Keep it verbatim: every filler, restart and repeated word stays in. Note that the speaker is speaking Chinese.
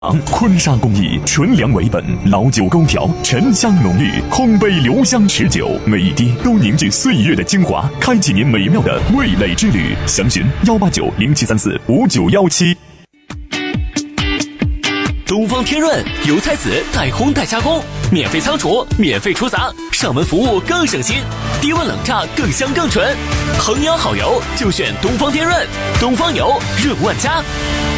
坤沙工艺，纯粮为本，老酒勾调，沉香浓郁，烘焙留香持久，每一滴都凝聚岁月的精华，开启您美妙的味蕾之旅。详询幺八九零七三四五九幺七。 东方天润油菜籽代烘代加工，免费仓储，免费出杂，上门服务更省心，低温冷榨更香更纯。衡阳好油就选东方天润，东方油润万家。